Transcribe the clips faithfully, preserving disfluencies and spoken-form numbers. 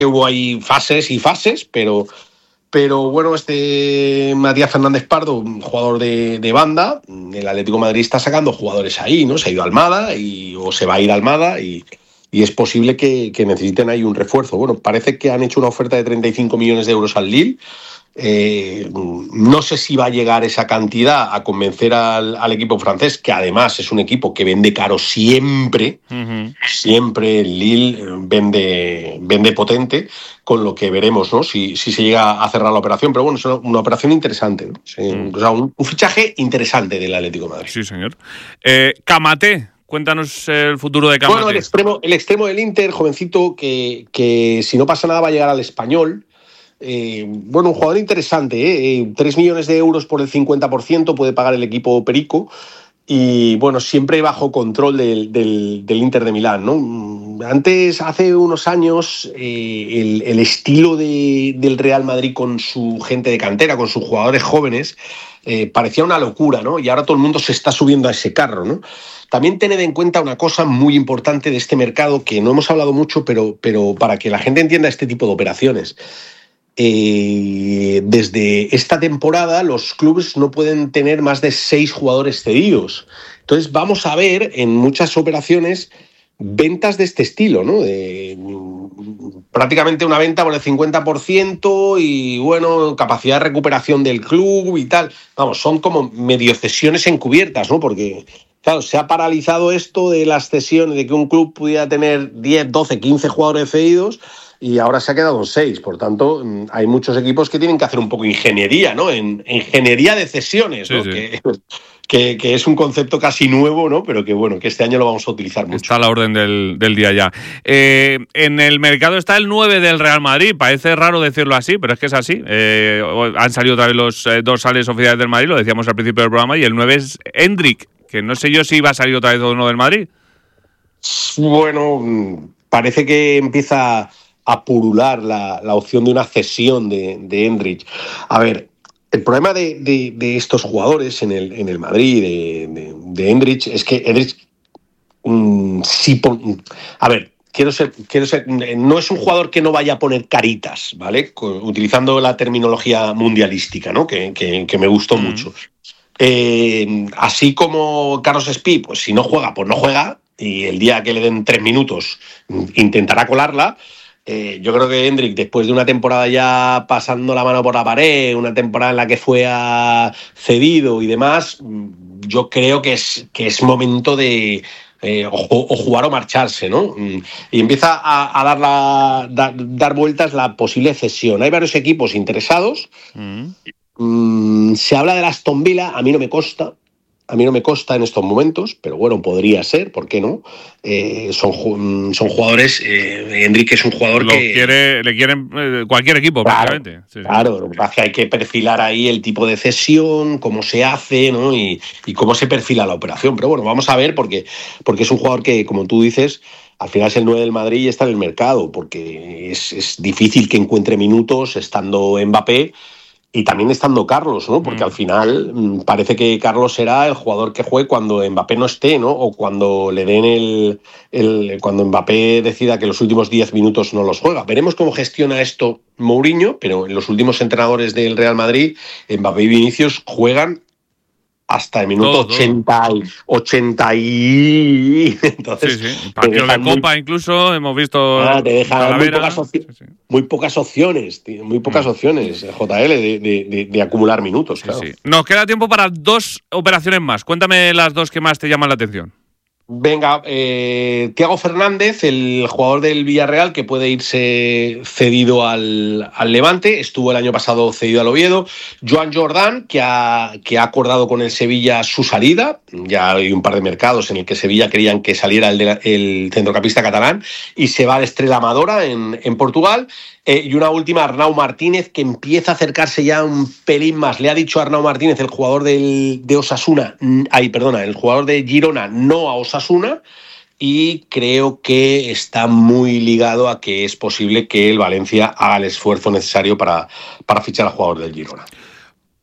hubo ahí fases y fases, pero, pero bueno, este Matías Fernández Pardo, un jugador de, de banda, el Atlético de Madrid está sacando jugadores ahí, ¿no? Se ha ido a Almada y, o se va a ir a Almada y, y es posible que, que necesiten ahí un refuerzo. Bueno, parece que han hecho una oferta de treinta y cinco millones de euros al Lille. Eh, no sé si va a llegar esa cantidad a convencer al, al equipo francés, que además es un equipo que vende caro siempre, uh-huh. siempre el Lille vende, vende potente, con lo que veremos, ¿no? si, si se llega a cerrar la operación, pero bueno, es una, una operación interesante, ¿no? Sí, uh-huh. O sea, un, un fichaje interesante del Atlético de Madrid. Sí, señor. Eh, Kamaté, cuéntanos el futuro de Kamaté. Bueno, el extremo, el extremo del Inter, jovencito, que, que si no pasa nada va a llegar al Español. Eh, bueno, un jugador interesante, ¿eh? tres millones de euros por el cincuenta por ciento puede pagar el equipo Perico y bueno, siempre bajo control del, del, del Inter de Milán, ¿no? Antes, hace unos años, eh, el, el estilo de, del Real Madrid con su gente de cantera, con sus jugadores jóvenes, eh, parecía una locura, ¿no? Y ahora todo el mundo se está subiendo a ese carro, ¿no? También tened en cuenta una cosa muy importante de este mercado que no hemos hablado mucho, pero, pero para que la gente entienda este tipo de operaciones. Eh, desde esta temporada los clubes no pueden tener más de seis jugadores cedidos. Entonces vamos a ver en muchas operaciones ventas de este estilo, ¿no? De, prácticamente una venta por el cincuenta por ciento y bueno, capacidad de recuperación del club y tal. Vamos, son como medio cesiones encubiertas, ¿no? Porque claro, se ha paralizado esto de las cesiones, de que un club pudiera tener diez, doce, quince jugadores cedidos. Y ahora se ha quedado en seis, por tanto, hay muchos equipos que tienen que hacer un poco de ingeniería, ¿no? En, ingeniería de cesiones, ¿no? Sí, sí. Que, que, que es un concepto casi nuevo, ¿no? Pero que bueno, que este año lo vamos a utilizar mucho. Está a la orden del, del día ya. Eh, en el mercado está el nueve del Real Madrid, parece raro decirlo así, pero es que es así. Eh, han salido otra vez los eh, dorsales oficiales del Madrid, lo decíamos al principio del programa, y el nueve es Endrick, que no sé yo si va a salir otra vez uno del Madrid. Bueno, parece que empieza a purular la, la opción de una cesión de, de Endrick. A ver, el problema de, de, de estos jugadores en el, en el Madrid, de, de, de Endrick, es que Endrick um, sí pon, a ver, quiero ser, quiero ser, no es un jugador que no vaya a poner caritas, ¿vale? Utilizando la terminología mundialística, ¿no? Que, que, que me gustó mm. mucho. Eh, así como Carlos Espí, pues si no juega, pues no juega, y el día que le den tres minutos intentará colarla. Eh, yo creo que Endrick, después de una temporada ya pasando la mano por la pared, una temporada en la que fue a cedido y demás, yo creo que es, que es momento de eh, o, o jugar o marcharse, ¿no? Y empieza a, a dar, la, da, dar vueltas la posible cesión. Hay varios equipos interesados. Mm. Mm, se habla de la Aston Villa, a mí no me consta. A mí no me consta en estos momentos, pero bueno, podría ser, ¿por qué no? Eh, son, son jugadores, eh, Endrick es un jugador Lo que... Quiere, le quieren eh, cualquier equipo, claro, prácticamente. Sí, claro, lo que pasa es que hay que perfilar ahí el tipo de cesión, cómo se hace, ¿no? Y, y cómo se perfila la operación. Pero bueno, vamos a ver, porque, porque es un jugador que, como tú dices, al final es el nueve del Madrid y está en el mercado, porque es, es difícil que encuentre minutos estando Mbappé. Y también estando Carlos, ¿no? Porque mm. al final mmm, parece que Carlos será el jugador que juegue cuando Mbappé no esté, ¿no? O cuando le den el, el... cuando Mbappé decida que los últimos diez minutos no los juega. Veremos cómo gestiona esto Mourinho, pero en los últimos entrenadores del Real Madrid, Mbappé y Vinicius juegan hasta el minuto todo, ochenta, todo. ochenta y... Entonces, sí, sí. Partido de Copa muy... incluso, hemos visto... Ah, te dejan muy pocas, opci... sí, sí. muy pocas opciones, tío, muy pocas mm. opciones, J L, de, de, de, de acumular minutos, sí, claro. Sí. Nos queda tiempo para dos operaciones más. Cuéntame las dos que más te llaman la atención. Venga, eh, Thiago Fernández, el jugador del Villarreal que puede irse cedido al, al Levante, estuvo el año pasado cedido al Oviedo. Joan Jordan, que ha, que ha acordado con el Sevilla su salida. Ya hay un par de mercados en el que Sevilla querían que saliera el, de, el centrocampista catalán y se va al Estrela Amadora en, en Portugal. Eh, y una última, Arnau Martínez, que empieza a acercarse ya un pelín más. Le ha dicho a Arnau Martínez, el jugador del, de Osasuna, ay, perdona, el jugador de Girona, no a Osasuna, y creo que está muy ligado a que es posible que el Valencia haga el esfuerzo necesario para, para fichar al jugador del Girona.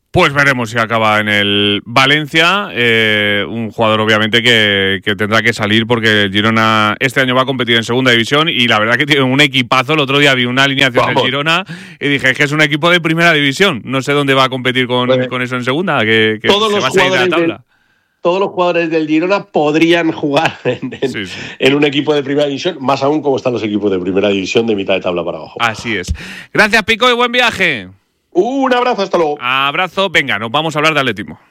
Pues veremos si acaba en el Valencia, eh, un jugador obviamente que, que tendrá que salir porque el Girona este año va a competir en segunda división y la verdad que tiene un equipazo. El otro día vi una alineación Vamos. del Girona y dije que es un equipo de primera división. No sé dónde va a competir con, pues, con eso en segunda, que, que todos se los va a salir de la tabla. Del, todos los jugadores del Girona podrían jugar en, en, sí, sí. en un equipo de primera división, más aún como están los equipos de primera división de mitad de tabla para abajo. Así es. Gracias, Pico, y buen viaje. Un abrazo, hasta luego. Abrazo. Venga, nos vamos a hablar de atletismo.